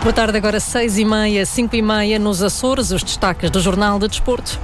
Boa tarde, agora 6h30, 5h30 nos Açores, os destaques do Jornal de Desporto.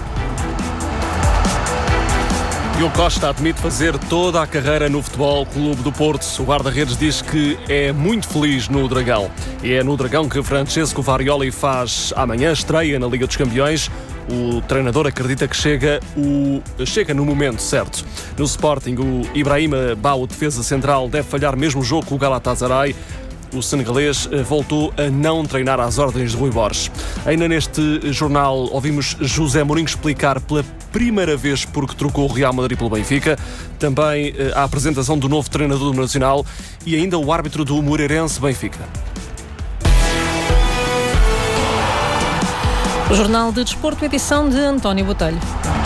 Diogo Costa admite fazer toda a carreira no Futebol Clube do Porto. O guarda-redes diz que é muito feliz no Dragão. E é no Dragão que Francesco Farioli faz amanhã estreia na Liga dos Campeões. O treinador acredita que chega no momento certo. No Sporting, o Ibrahima Ba, o defesa central, deve falhar mesmo o jogo com o Galatasaray. O senegalês voltou a não treinar às ordens de Rui Borges. Ainda neste jornal ouvimos José Mourinho explicar pela primeira vez porque trocou o Real Madrid pelo Benfica. Também a apresentação do novo treinador do Nacional e ainda o árbitro do Moreirense Benfica. O Jornal de Desporto, edição de António Botelho.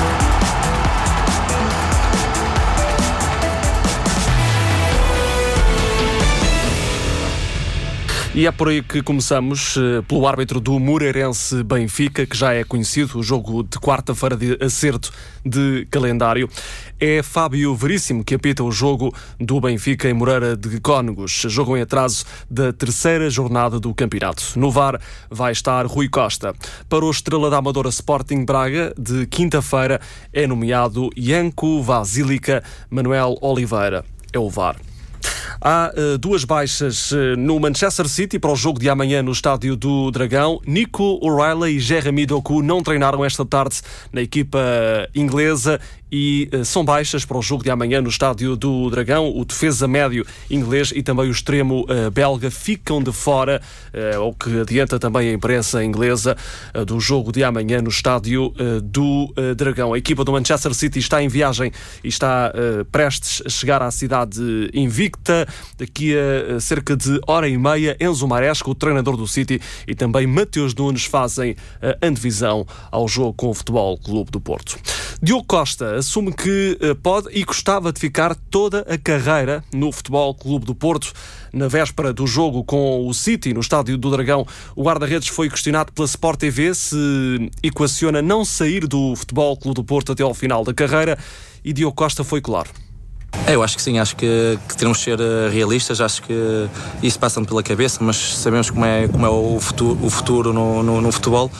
E é por aí que começamos, pelo árbitro do Moreirense Benfica, que já é conhecido, o jogo de quarta-feira de acerto de calendário. É Fábio Veríssimo que apita o jogo do Benfica em Moreira de Cónegos, jogo em atraso da terceira jornada do campeonato. No VAR vai estar Rui Costa. Para o Estrela da Amadora Sporting Braga, de quinta-feira, é nomeado Janko Vasilica Manuel Oliveira. É o VAR. Há duas baixas no Manchester City para o jogo de amanhã no Estádio do Dragão. Nico O'Reilly e Jeremy Doku não treinaram esta tarde na equipa inglesa e são baixas para o jogo de amanhã no Estádio do Dragão. O defesa médio inglês e também o extremo belga ficam de fora, o que adianta também a imprensa inglesa, do jogo de amanhã no Estádio do Dragão. A equipa do Manchester City está em viagem e está prestes a chegar à cidade invicta. Daqui a cerca de hora e meia, Enzo Maresca, o treinador do City, e também Mateus Nunes fazem a antevisão ao jogo com o Futebol Clube do Porto. Diogo Costa assume que pode e gostava de ficar toda a carreira no Futebol Clube do Porto. Na véspera do jogo com o City, no Estádio do Dragão, o guarda-redes foi questionado pela Sport TV se equaciona não sair do Futebol Clube do Porto até ao final da carreira, e Diogo Costa foi claro. Eu acho que sim, acho que temos de ser realistas, acho que isso passa-me pela cabeça, mas sabemos como é o futuro no futebol,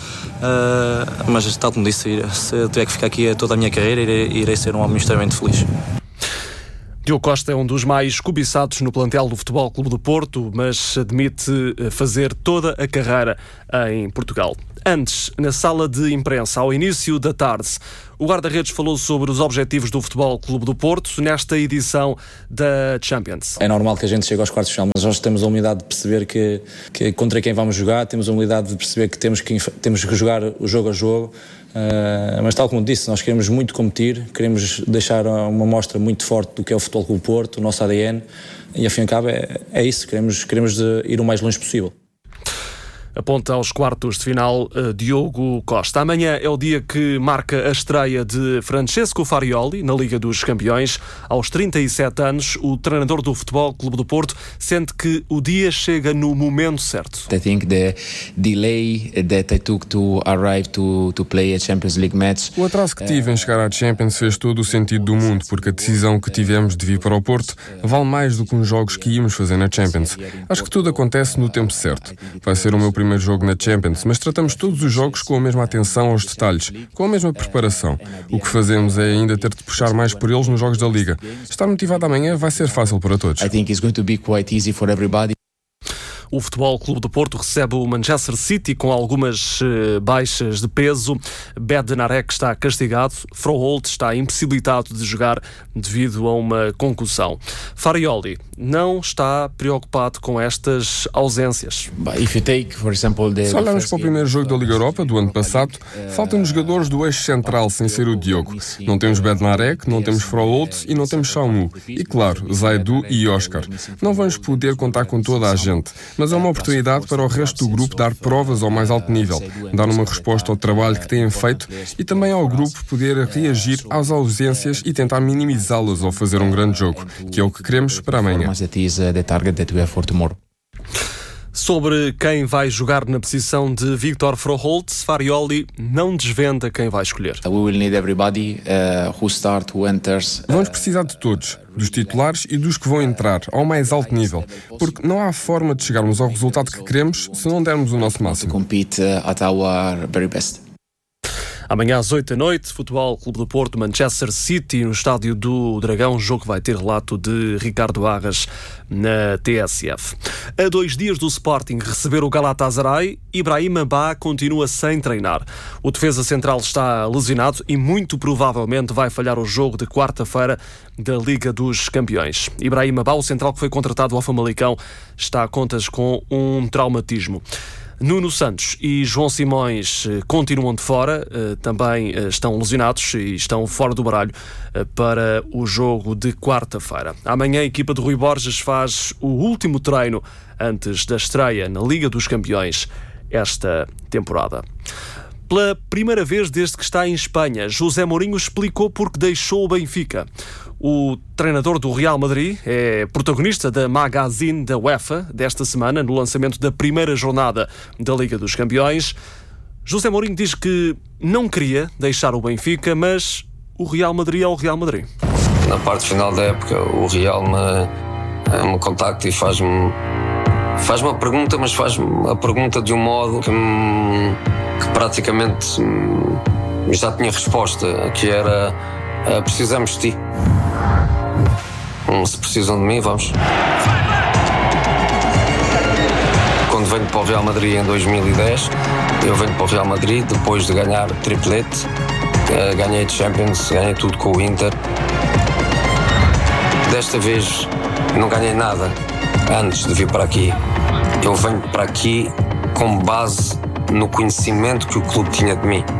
mas tal como disse, se tiver que ficar aqui toda a minha carreira, irei ser um homem extremamente feliz. Diogo Costa é um dos mais cobiçados no plantel do Futebol Clube do Porto, mas admite fazer toda a carreira em Portugal. Antes, na sala de imprensa, ao início da tarde, o guarda-redes falou sobre os objetivos do Futebol Clube do Porto nesta edição da Champions. É normal que a gente chegue aos quartos de final, mas nós temos a humildade de perceber que contra quem vamos jogar, temos a humildade de perceber que temos que jogar o jogo a jogo. Mas tal como disse, nós queremos muito competir, queremos deixar uma mostra muito forte do que é o Futebol Clube do Porto, o nosso ADN, e ao fim e ao cabo é isso, queremos ir o mais longe possível. Aponta aos quartos de final Diogo Costa. Amanhã é o dia que marca a estreia de Francesco Farioli na Liga dos Campeões. Aos 37 anos, o treinador do Futebol Clube do Porto sente que o dia chega no momento certo. I think the delay that I took to arrive to play a Champions League match. O atraso que tive em chegar à Champions fez todo o sentido do mundo, porque a decisão que tivemos de vir para o Porto vale mais do que uns jogos que íamos fazer na Champions. Acho que tudo acontece no tempo certo. Vai ser o meu primeiro jogo na Champions, mas tratamos todos os jogos com a mesma atenção aos detalhes, com a mesma preparação. O que fazemos é ainda ter de puxar mais por eles nos jogos da Liga. Estar motivado amanhã vai ser fácil para todos. I think it's going to be quite easy for everybody. O Futebol Clube do Porto recebe o Manchester City com algumas baixas de peso. Bednarek está castigado. Froholt está impossibilitado de jogar devido a uma concussão. Farioli não está preocupado com estas ausências. Se olharmos para o primeiro jogo da Liga Europa do ano passado, faltam-nos jogadores do eixo central sem ser o Diogo. Não temos Bednarek, não temos Froholt e não temos Xiaomu. E claro, Zaidu e Oscar. Não vamos poder contar com toda a gente, mas é uma oportunidade para o resto do grupo dar provas ao mais alto nível, dar uma resposta ao trabalho que têm feito e também ao grupo poder reagir às ausências e tentar minimizá-las ao fazer um grande jogo, que é o que queremos para amanhã. Sobre quem vai jogar na posição de Victor Froholt, Farioli não desvenda quem vai escolher. We will need everybody who start, who enters. Vamos precisar de todos, dos titulares e dos que vão entrar, ao mais alto nível, porque não há forma de chegarmos ao resultado que queremos se não dermos o nosso máximo. Compete at our very best. Amanhã às 8 da noite, Futebol Clube do Porto, Manchester City, no Estádio do Dragão, jogo que vai ter relato de Ricardo Arras na TSF. A 2 dias do Sporting receber o Galatasaray, Ibrahima Ba continua sem treinar. O defesa central está lesionado e muito provavelmente vai falhar o jogo de quarta-feira da Liga dos Campeões. Ibrahima Ba, o central que foi contratado ao Famalicão, está a contas com um traumatismo. Nuno Santos e João Simões continuam de fora, também estão lesionados e estão fora do baralho para o jogo de quarta-feira. Amanhã a equipa de Rui Borges faz o último treino antes da estreia na Liga dos Campeões esta temporada. Pela primeira vez desde que está em Espanha, José Mourinho explicou porque deixou o Benfica. O treinador do Real Madrid é protagonista da Magazine da UEFA desta semana, no lançamento da primeira jornada da Liga dos Campeões. José Mourinho diz que não queria deixar o Benfica, mas o Real Madrid é o Real Madrid. Na parte final da época, o Real me contacta e faz-me uma pergunta, mas faz-me a pergunta de um modo que praticamente já tinha resposta, que era: precisamos de ti. Se precisam de mim, vamos. Quando venho para o Real Madrid em 2010, eu venho para o Real Madrid depois de ganhar triplete, ganhei Champions, ganhei tudo com o Inter. Desta vez não ganhei nada antes de vir para aqui. Eu venho para aqui com base no conhecimento que o clube tinha de mim.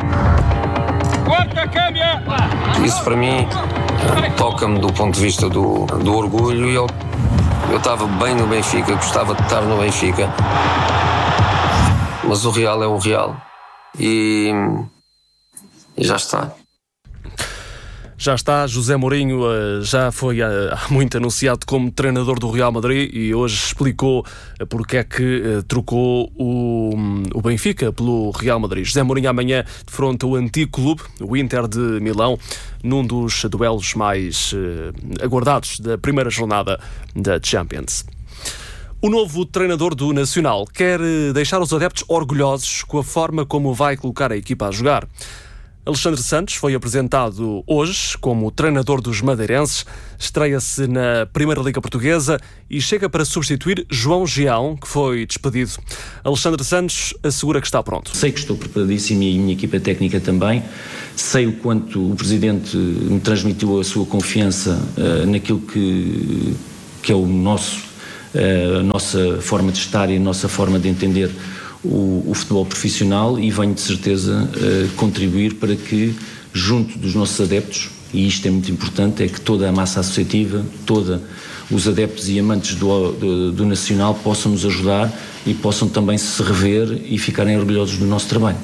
Isso para mim toca-me do ponto de vista do orgulho. Eu estava bem no Benfica, gostava de estar no Benfica, mas o Real é o Real e já está. Já está, José Mourinho já foi há muito anunciado como treinador do Real Madrid e hoje explicou porque é que trocou o Benfica pelo Real Madrid. José Mourinho amanhã defronta o antigo clube, o Inter de Milão, num dos duelos mais aguardados da primeira jornada da Champions. O novo treinador do Nacional quer deixar os adeptos orgulhosos com a forma como vai colocar a equipa a jogar. Alexandre Santos foi apresentado hoje como treinador dos madeirenses, estreia-se na Primeira Liga Portuguesa e chega para substituir João Gião, que foi despedido. Alexandre Santos assegura que está pronto. Sei que estou preparadíssimo e a minha equipa técnica também. Sei o quanto o Presidente me transmitiu a sua confiança naquilo que é a nossa forma de estar e a nossa forma de entender o futebol profissional, e venho de certeza contribuir para que, junto dos nossos adeptos, e isto é muito importante, é que toda a massa associativa, todos os adeptos e amantes do Nacional possam nos ajudar e possam também se rever e ficarem orgulhosos do nosso trabalho.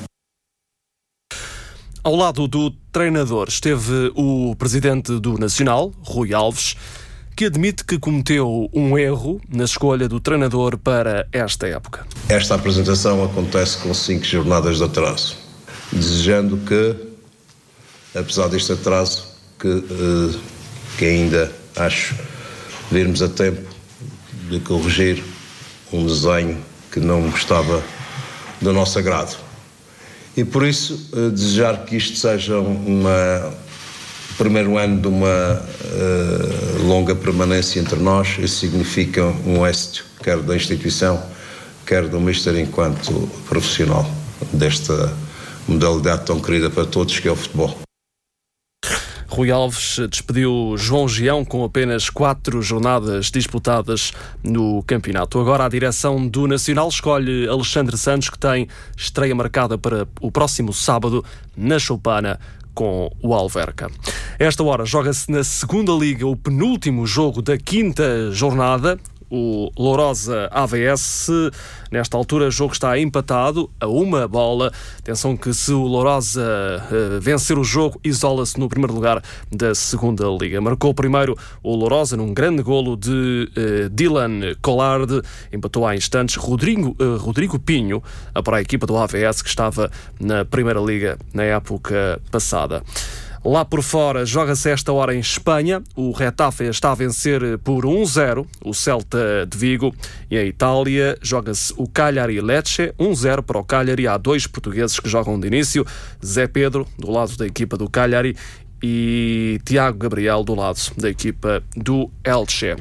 Ao lado do treinador esteve o presidente do Nacional, Rui Alves, que admite que cometeu um erro na escolha do treinador para esta época. Esta apresentação acontece com 5 jornadas de atraso, desejando que, apesar deste atraso, que ainda acho virmos a tempo de corrigir um desenho que não estava do nosso agrado. E por isso, desejar que isto seja primeiro ano de uma longa permanência entre nós. Isso significa um êxito, quer da instituição, quer do Mister enquanto profissional desta modalidade tão querida para todos, que é o futebol. Rui Alves despediu João Gião com apenas 4 jornadas disputadas no campeonato. Agora a direção do Nacional escolhe Alexandre Santos, que tem estreia marcada para o próximo sábado na Choupana com o Alverca. A esta hora joga-se na segunda Liga o penúltimo jogo da 5ª jornada. o Lourosa AVS. Nesta altura o jogo está empatado a 1 bola. Atenção que se o Lourosa vencer o jogo, isola-se no primeiro lugar da segunda liga. Marcou primeiro o Lourosa num grande golo de Dylan Collard. Empatou há instantes Rodrigo Pinho para a equipa do AVS, que estava na primeira liga na época passada. Lá por fora, joga-se esta hora em Espanha. O Retafe está a vencer por 1-0 o Celta de Vigo. E em Itália, joga-se o Cagliari-Lecce, 1-0 para o Cagliari. Há 2 portugueses que jogam de início. Zé Pedro, do lado da equipa do Cagliari, e Tiago Gabriel, do lado da equipa do Elche.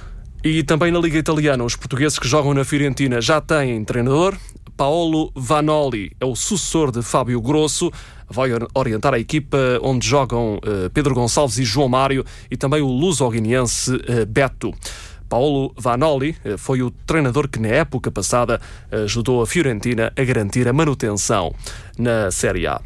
E também na Liga Italiana, os portugueses que jogam na Fiorentina já têm treinador. Paolo Vanoli é o sucessor de Fábio Grosso. Vai orientar a equipa onde jogam Pedro Gonçalves e João Mário, e também o luso-guineense Beto. Paolo Vanoli foi o treinador que na época passada ajudou a Fiorentina a garantir a manutenção na Série A.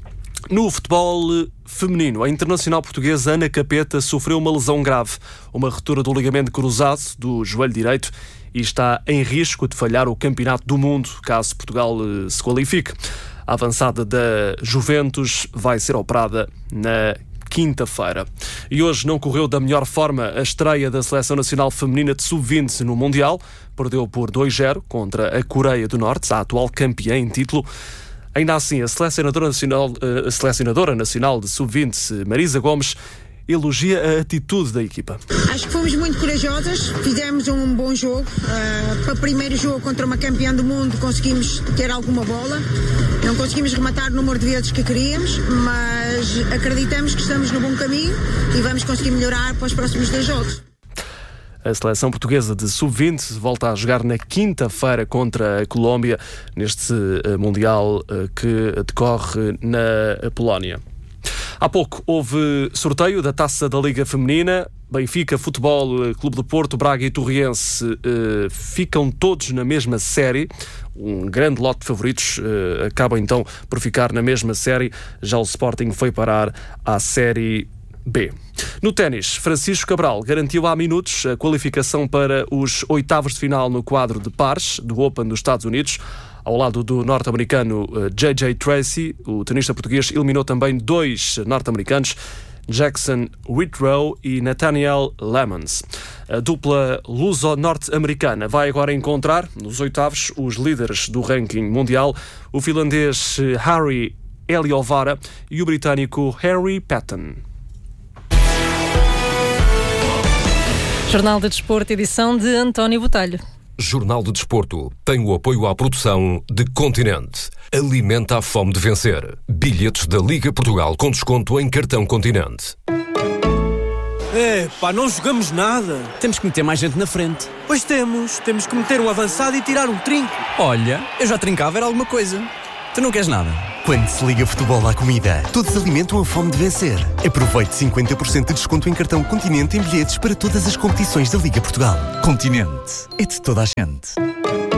No futebol feminino, a internacional portuguesa Ana Capeta sofreu uma lesão grave, uma ruptura do ligamento cruzado do joelho direito, e está em risco de falhar o Campeonato do Mundo, caso Portugal se qualifique. A avançada da Juventus vai ser operada na quinta-feira. E hoje não correu da melhor forma a estreia da Seleção Nacional Feminina de Sub-20 no Mundial. Perdeu por 2-0 contra a Coreia do Norte, a atual campeã em título. Ainda assim, a selecionadora nacional de Sub-20, Marisa Gomes, elogia a atitude da equipa. Acho que fomos muito corajosas, fizemos um bom jogo. Para o primeiro jogo contra uma campeã do mundo conseguimos ter alguma bola. Não conseguimos rematar o número de vezes que queríamos, mas acreditamos que estamos no bom caminho e vamos conseguir melhorar para os próximos 2 jogos. A seleção portuguesa de Sub-20 volta a jogar na quinta-feira contra a Colômbia, neste Mundial que decorre na Polónia. Há pouco houve sorteio da Taça da Liga Feminina. Benfica, Futebol Clube do Porto, Braga e Torriense ficam todos na mesma série. Um grande lote de favoritos acaba então por ficar na mesma série. Já o Sporting foi parar à Série B. No ténis, Francisco Cabral garantiu há minutos a qualificação para os 8avos de final no quadro de pares do Open dos Estados Unidos. Ao lado do norte-americano J.J. Tracy, o tenista português eliminou também 2 norte-americanos, Jackson Whitrow e Nathaniel Lemons. A dupla luso-norte-americana vai agora encontrar, nos 8avos, os líderes do ranking mundial, o finlandês Harry Eliovara e o britânico Harry Patton. Jornal de Desporto, edição de António Botelho. Jornal de Desporto tem o apoio à produção de Continente. Alimenta a fome de vencer. Bilhetes da Liga Portugal com desconto em cartão Continente. Não jogamos nada. Temos que meter mais gente na frente. Pois temos que meter um avançado e tirar um trinco. Olha, eu já trincava, era alguma coisa. Tu não queres nada? Quando se liga futebol à comida, todos alimentam a fome de vencer. Aproveite 50% de desconto em cartão Continente em bilhetes para todas as competições da Liga Portugal. Continente, é de toda a gente.